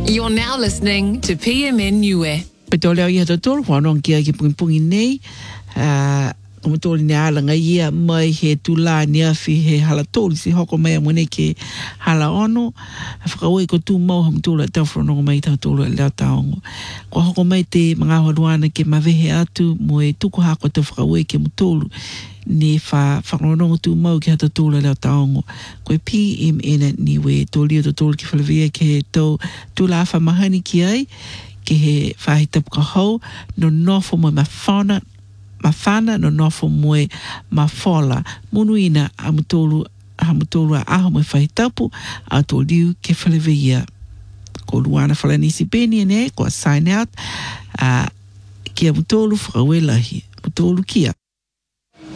You're now listening to PMN Niue. Petoleo ia totoro whanong kia ki pungi nei. Kumatoli ni alanga ia mai he tula ni afi he hala toli si hoko mai amune ke hala ono. Whakaoi ko tu mau hamtula tau whanongo mai tau tolu leo taongo. Ko hoko mai te mga haruana ke mawehe atu mo e tuku hako te whakaoi ke mutolu. Ni whakaronongo tu mau ki hata tūla leo taongo. Koe PMN Niue tōlio to tōlu ki whalawia ke he tau tūla awha mahani ki ai, ke he whahitapu ka hau, no nofo mo mawhana, no nofo mo mawhola. Munuina hamutolu a aho mo whahitapu, a tōliu ke whalawia. Ko Luana Whalanisi Beni ne, ko sign out, kia mutolu whakawelahi. Mutolu kia.